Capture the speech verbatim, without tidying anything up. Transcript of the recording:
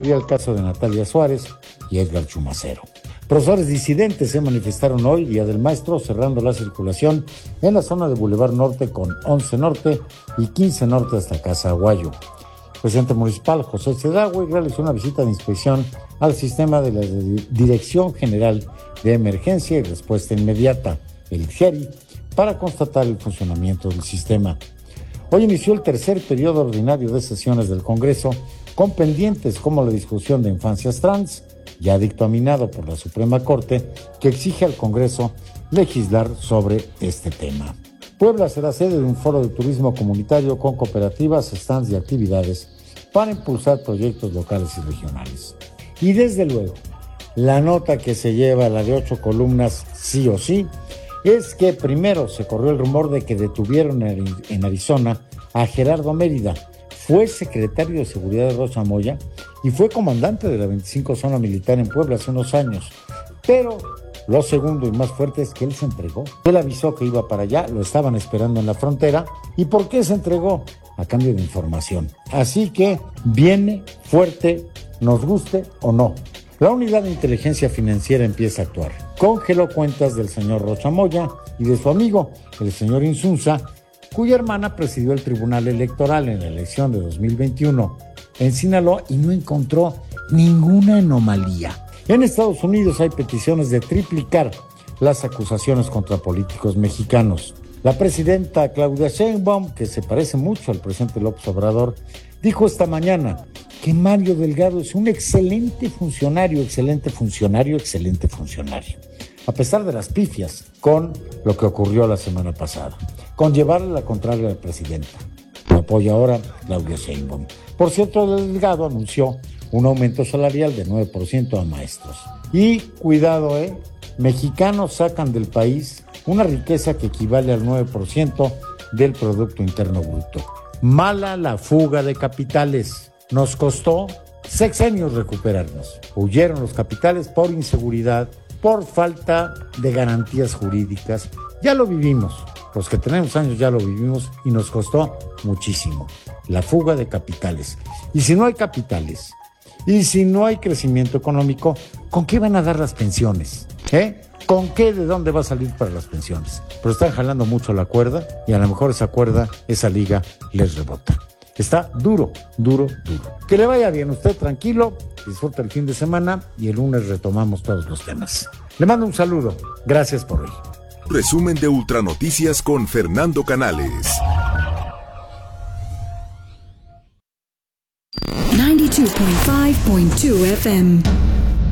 amplía el caso de Natalia Suárez y Edgar Chumacero. Profesores disidentes se manifestaron hoy, Día del Maestro, cerrando la circulación en la zona de Boulevard Norte con once Norte y quince Norte hasta Casa Aguayo. El presidente municipal, José Sedagüe, realizó una visita de inspección al sistema de la Dirección General de Emergencia y Respuesta Inmediata, el G E R I, para constatar el funcionamiento del sistema. Hoy inició el tercer periodo ordinario de sesiones del Congreso, con pendientes como la discusión de infancias trans, ya dictaminado por la Suprema Corte, que exige al Congreso legislar sobre este tema. Puebla será sede de un foro de turismo comunitario con cooperativas, stands y actividades para impulsar proyectos locales y regionales. Y desde luego, la nota que se lleva, la de ocho columnas, sí o sí, es que primero se corrió el rumor de que detuvieron en Arizona a Gerardo Mérida. Fue secretario de Seguridad de Rosa Moya y fue comandante de la veinticinco Zona Militar en Puebla hace unos años. Pero lo segundo y más fuerte es que él se entregó. Él avisó que iba para allá, lo estaban esperando en la frontera. ¿Y por qué se entregó? A cambio de información. Así que viene fuerte, nos guste o no. La Unidad de Inteligencia Financiera empieza a actuar. Congeló cuentas del señor Rocha Moya y de su amigo, el señor Insunza, cuya hermana presidió el Tribunal Electoral en la elección de dos mil veintiuno en Sinaloa y no encontró ninguna anomalía. En Estados Unidos hay peticiones de triplicar las acusaciones contra políticos mexicanos. La presidenta Claudia Sheinbaum, que se parece mucho al presidente López Obrador, dijo esta mañana que Mario Delgado es un excelente funcionario, excelente funcionario, excelente funcionario, a pesar de las pifias con lo que ocurrió la semana pasada, con llevarle la contraria al presidente. Lo apoya ahora Claudia Sheinbaum. Por cierto, Delgado anunció un aumento salarial de nueve por ciento a maestros. Y cuidado, ¿eh? Mexicanos sacan del país una riqueza que equivale al nueve por ciento del Producto Interno Bruto. Mala la fuga de capitales. Nos costó sexenios recuperarnos. Huyeron los capitales por inseguridad, por falta de garantías jurídicas. Ya lo vivimos. Los que tenemos años ya lo vivimos y nos costó muchísimo. La fuga de capitales. Y si no hay capitales, y si no hay crecimiento económico, ¿con qué van a dar las pensiones? ¿Eh? ¿Con qué, de dónde va a salir para las pensiones? Pero están jalando mucho la cuerda y a lo mejor esa cuerda, esa liga, les rebota. Está duro, duro, duro. Que le vaya bien, usted tranquilo, disfruta el fin de semana y el lunes retomamos todos los temas. Le mando un saludo. Gracias por hoy. Resumen de Ultranoticias con Fernando Canales. ninety-two point five point two F M